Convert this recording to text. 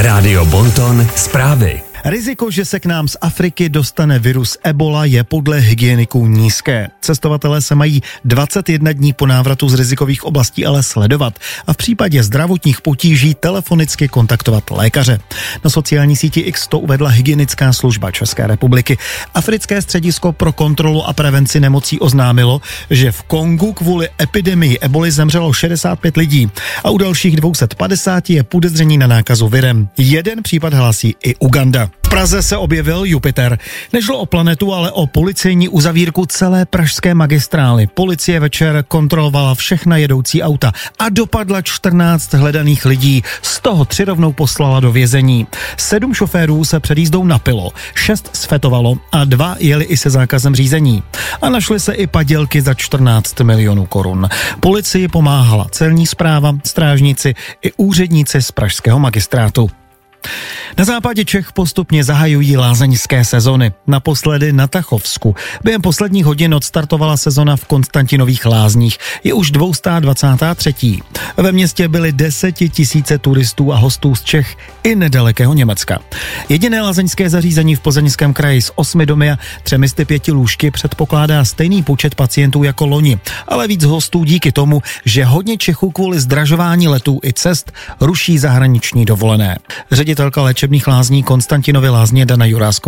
Rádio Bonton zprávy. Riziko, že se k nám z Afriky dostane virus Ebola, je podle hygieniků nízké. Cestovatelé se mají 21 dní po návratu z rizikových oblastí ale sledovat a v případě zdravotních potíží telefonicky kontaktovat lékaře. Na sociální síti X to uvedla hygienická služba České republiky. Africké středisko pro kontrolu a prevenci nemocí oznámilo, že v Kongu kvůli epidemii Eboly zemřelo 65 lidí a u dalších 250 je podezření na nákazu virem. Jeden případ hlásí i Uganda. V Praze se objevil Jupiter. Nešlo o planetu, ale o policejní uzavírku celé pražské magistrály. Policie večer kontrolovala všechna jedoucí auta a dopadla 14 hledaných lidí. Z toho 3 rovnou poslala do vězení. 7 šoférů se před jízdou napilo, 6 sfetovalo a 2 jeli i se zákazem řízení. A našly se i padělky za 14 milionů korun. Policii pomáhala celní správa, strážníci i úředníci z pražského magistrátu. Na západě Čech postupně zahajují lázeňské sezony. Naposledy na Tachovsku. Během posledních hodin odstartovala sezona v Konstantinových lázních. Je už 223. Ve městě byly 10 000 turistů a hostů z Čech i nedalekého Německa. Jediné lázeňské zařízení v Plzeňském kraji s 8 domy a 305 lůžky předpokládá stejný počet pacientů jako loni, ale víc hostů díky tomu, že hodně Čechů kvůli zdražování letů i cest ruší zahraniční dovolené. Ředitelka léčebných lázní Konstantinovy lázně Dana Jurásková